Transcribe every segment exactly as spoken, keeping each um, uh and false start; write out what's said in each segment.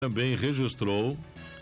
também registrou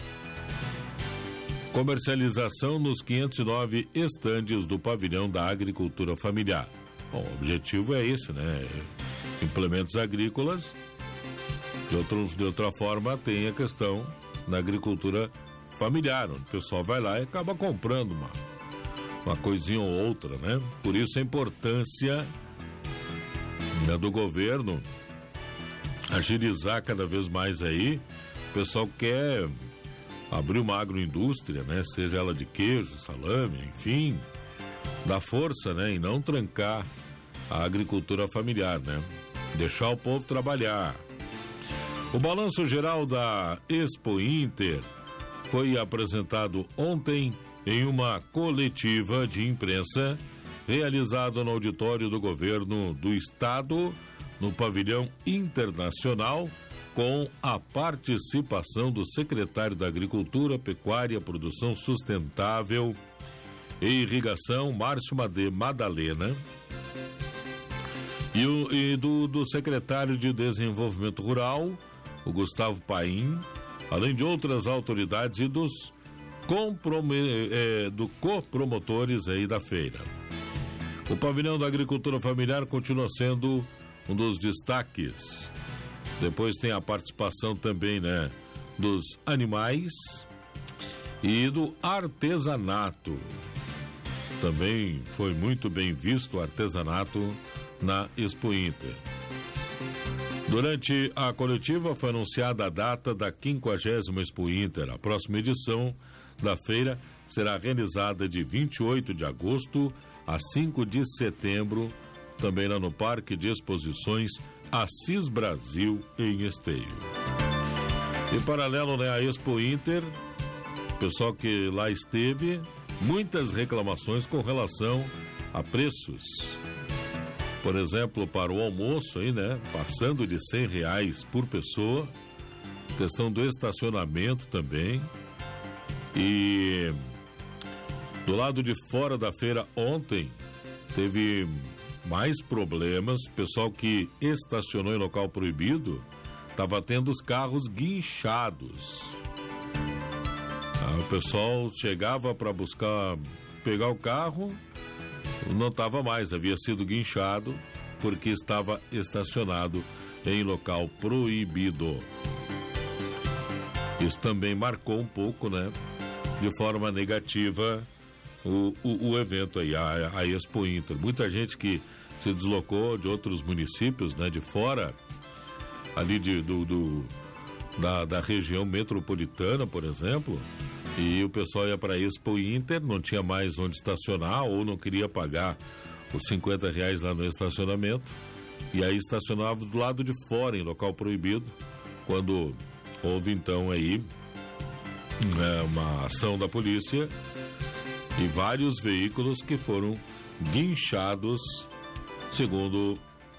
comercialização nos quinhentos e nove estandes do pavilhão da agricultura familiar. Bom, o objetivo é esse, né? Implementos agrícolas. De, outro, de outra forma, tem a questão na agricultura familiar, onde o pessoal vai lá e acaba comprando uma, uma coisinha ou outra, né? Por isso a importância, né, do governo agilizar cada vez mais aí. O pessoal quer abrir uma agroindústria, né? Seja ela de queijo, salame, enfim, dar força, né? E não trancar a agricultura familiar, né? Deixar o povo trabalhar. O balanço geral da Expo Inter foi apresentado ontem em uma coletiva de imprensa realizada no auditório do governo do estado, no pavilhão internacional, com a participação do secretário da Agricultura, Pecuária, Produção Sustentável e Irrigação, Márcio Madalena, e, o, e do, do secretário de Desenvolvimento Rural, o Gustavo Paim, além de outras autoridades e dos eh, do copromotores aí da feira. O pavilhão da agricultura familiar continua sendo um dos destaques. Depois tem a participação também, né, dos animais e do artesanato. Também foi muito bem visto o artesanato na Expo Inter. Durante a coletiva foi anunciada a data da quinquagésima Expo Inter. A próxima edição da feira será realizada de vinte e oito de agosto a cinco de setembro, também lá no Parque de Exposições Assis Brasil, em Esteio. Em paralelo, né, à Expo Inter, o pessoal que lá esteve, muitas reclamações com relação a preços. Por exemplo, para o almoço aí, né, passando de cem reais por pessoa, questão do estacionamento também. E do lado de fora da feira ontem teve mais problemas. Pessoal que estacionou em local proibido estava tendo os carros guinchados. Ah, o pessoal chegava para buscar, pegar o carro, não estava mais, havia sido guinchado porque estava estacionado em local proibido. Isso também marcou um pouco, né, de forma negativa o, o, o evento aí, a, a Expo Inter. Muita gente que se deslocou de outros municípios, né, de fora, ali de, do, do, da, da região metropolitana, por exemplo, e o pessoal ia para a Expo Inter, não tinha mais onde estacionar ou não queria pagar os cinquenta reais lá no estacionamento, e aí estacionava do lado de fora, em local proibido, quando houve então aí é, uma ação da polícia e vários veículos que foram guinchados, segundo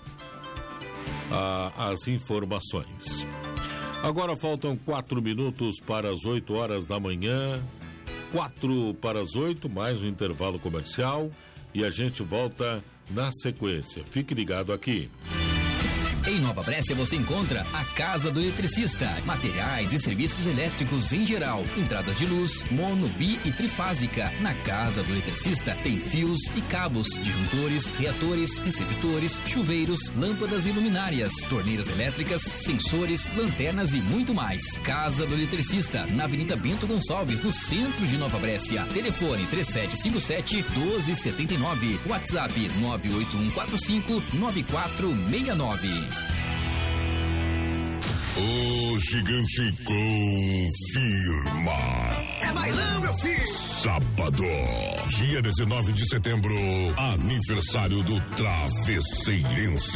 a, as informações. Agora faltam quatro minutos para as oito horas da manhã, quatro para as oito, mais um intervalo comercial, e a gente volta na sequência. Fique ligado aqui. Em Nova Brécia você encontra a Casa do Eletricista, materiais e serviços elétricos em geral, entradas de luz, mono, bi e trifásica. Na Casa do Eletricista tem fios e cabos, disjuntores, reatores, receptores, chuveiros, lâmpadas e luminárias, torneiras elétricas, sensores, lanternas e muito mais. Casa do Eletricista, na Avenida Bento Gonçalves, no centro de Nova Brécia. Telefone três sete cinco sete, um dois sete nove, WhatsApp nove oito um quatro cinco, nove quatro seis nove. O gigante confirma. É bailão, meu filho! Sábado, dia dezenove de setembro, aniversário do Travesseirense.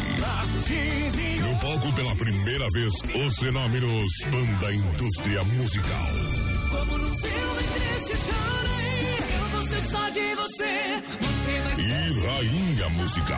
No palco pela primeira vez, os fenômenos Banda Indústria Musical. Como no filme desse choro aí, eu vou ser só de você. Você vai ser e Rainha Musical.